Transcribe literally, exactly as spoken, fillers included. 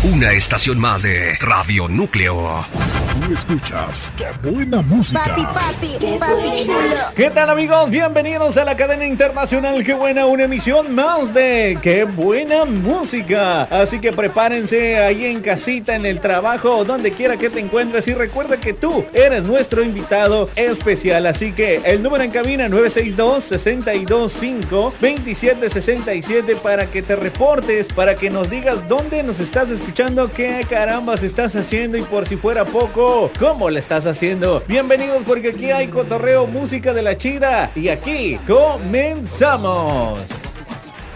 Una estación más de Radio Núcleo. Tú escuchas ¡Qué buena música! Papi, papi, papi chulo. ¿Qué tal, amigos? Bienvenidos a la cadena internacional ¡Qué buena! Una emisión más de ¡Qué buena música! Así que prepárense ahí en casita, en el trabajo o donde quiera que te encuentres, y recuerda que tú eres nuestro invitado especial. Así que el número en cabina nueve seis dos, seis dos cinco, dos siete seis siete para que te reportes, para que nos digas dónde nos estás escuchando, qué carambas estás haciendo y, por si fuera poco, cómo le estás haciendo. Bienvenidos, porque aquí hay cotorreo, música de la chida, y aquí comenzamos.